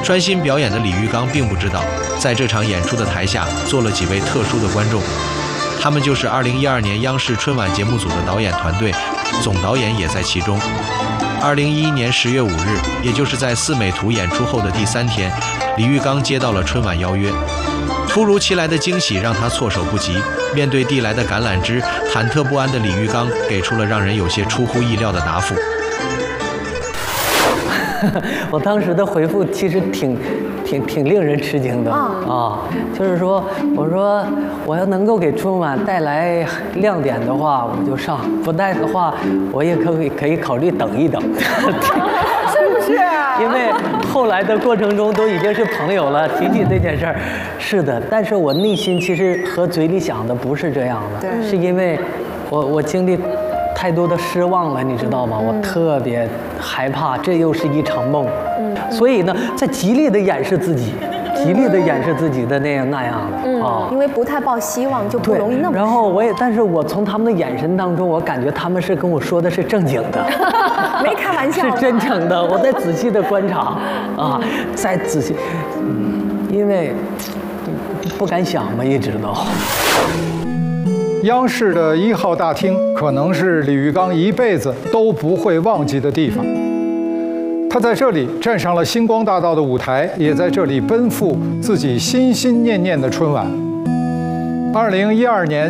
专心表演的李玉刚并不知道，在这场演出的台下坐了几位特殊的观众，他们就是2012年央视春晚节目组的导演团队，总导演也在其中。2011年10月5日，也就是在四美图演出后的第3天，李玉刚接到了春晚邀约。突如其来的惊喜让他措手不及，面对递来的橄榄枝，忐忑不安的李玉刚给出了让人有些出乎意料的答复。 我当时的回复其实挺令人吃惊的就是说，我说我要能够给春晚带来亮点的话，我就上；不带的话，我也可以考虑等一等。 是不是？ 因为后来的过程中都已经是朋友了，提起这件事儿，是的。但是我内心其实和嘴里想的不是这样的，是因为我经历太多的失望了，你知道吗？我特别害怕，这又是一场梦。所以呢，在极力的掩饰自己，极力的掩饰自己的那样的因为不太抱希望，就不容易那么。 然后但是我从他们的眼神当中，我感觉他们是跟我说的是正经的， 没开玩笑， 是真诚的。我在仔细的观察再仔细，因为不敢想嘛，一直都。 央视的1号大厅可能是李玉刚一辈子都不会忘记的地方。他在这里站上了星光大道的舞台，也在这里奔赴自己心心念念的春晚。2012年